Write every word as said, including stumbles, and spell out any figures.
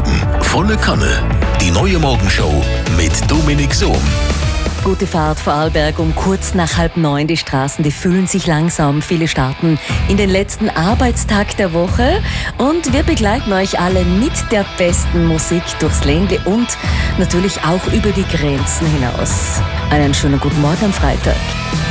Morgen, volle Kanne. Die neue Morgenshow mit Dominik Sohm. Gute Fahrt Vorarlberg um kurz nach halb neun. Die Straßen, die füllen sich langsam. Viele starten in den letzten Arbeitstag der Woche. Und wir begleiten euch alle mit der besten Musik durchs Ländle und natürlich auch über die Grenzen hinaus. Einen schönen guten Morgen am Freitag.